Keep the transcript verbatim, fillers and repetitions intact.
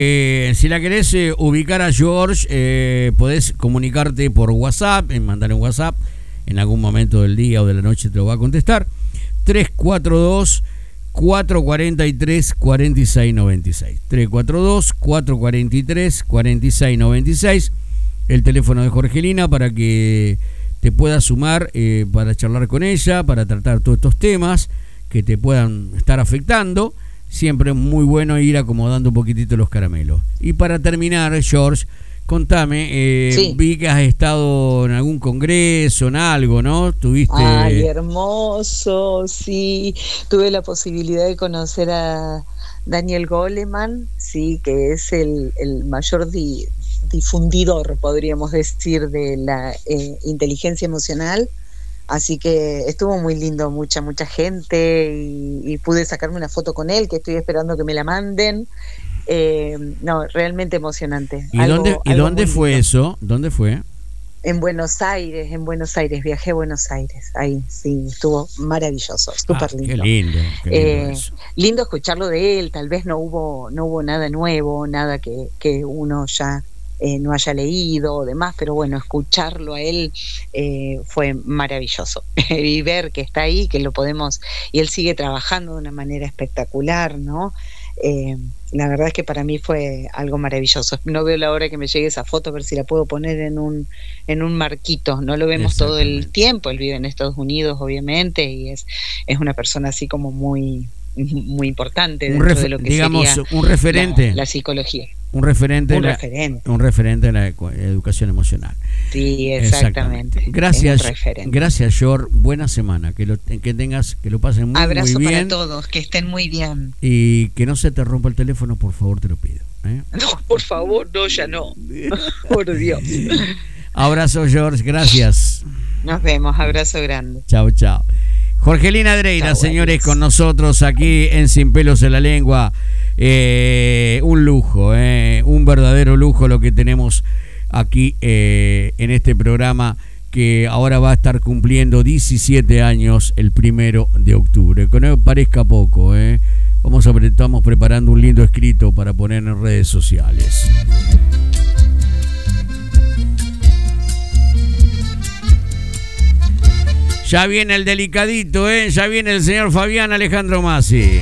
Eh, si la querés eh, ubicar a George, eh, podés comunicarte por WhatsApp, en mandar un WhatsApp, en algún momento del día o de la noche te lo va a contestar. tres cuatro dos, cuatro cuatro tres, cuatro seis nueve seis. tres cuatro dos, cuatro cuatro tres, cuatro seis nueve seis. El teléfono de Jorgelina para que te puedas sumar, eh, para charlar con ella, para tratar todos estos temas que te puedan estar afectando. Siempre es muy bueno ir acomodando un poquitito los caramelos. Y para terminar, George, contame, eh, sí. vi que has estado en algún congreso, en algo, ¿no? Tuviste... Ay, hermoso, sí. Tuve la posibilidad de conocer a Daniel Goleman, sí, que es el, el mayor di, difundidor, podríamos decir, de la eh, inteligencia emocional. Así que estuvo muy lindo, mucha, mucha gente, y, y pude sacarme una foto con él, que estoy esperando que me la manden. Eh, no, realmente emocionante. ¿Y algo, dónde, ¿y dónde fue lindo. eso? ¿Dónde fue? En Buenos Aires, en Buenos Aires, viajé a Buenos Aires, ahí, sí, estuvo maravilloso, súper ah, lindo. Qué lindo, qué lindo, eh, eso. Lindo escucharlo de él, tal vez no hubo, no hubo nada nuevo, nada que, que uno ya eh, no haya leído o demás, pero bueno, escucharlo a él eh, fue maravilloso. Y ver que está ahí, que lo podemos, y él sigue trabajando de una manera espectacular, ¿no? Eh, la verdad es que para mí fue algo maravilloso. No veo la hora que me llegue esa foto, a ver si la puedo poner en un en un marquito. No lo vemos todo el tiempo. Él vive en Estados Unidos, obviamente, y es, es una persona así como muy, muy importante dentro un refer- de lo que digamos, sería un referente. La, la psicología. Un referente, un la, referente. Un referente en la educación emocional. Sí, exactamente. exactamente. Gracias, referente. gracias, George. Buena semana. Que lo que tengas, que lo pasen muy, Abrazo muy bien. Abrazo para todos, que estén muy bien. Y que no se te rompa el teléfono, por favor, te lo pido. ¿eh? No, por favor, no, ya no. Por Dios. Abrazo, George. Gracias. Nos vemos. Abrazo grande. Chao, chao. Jorgelina Dreira, chao, señores, Alex. Con nosotros aquí en Sin Pelos en la Lengua. Eh, un lujo, eh, un verdadero lujo lo que tenemos aquí eh, en este programa, que ahora va a estar cumpliendo diecisiete años el primero de octubre. Que no parezca poco, eh. Vamos a, estamos preparando un lindo escrito para poner en redes sociales. Ya viene el delicadito, eh. Ya viene el señor Fabián Alejandro Masi.